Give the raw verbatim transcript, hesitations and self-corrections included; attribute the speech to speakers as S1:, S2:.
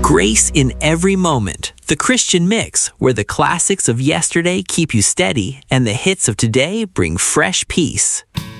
S1: Grace in every moment. The Christian Mix, where the classics of yesterday keep you steady and the hits of today bring fresh peace.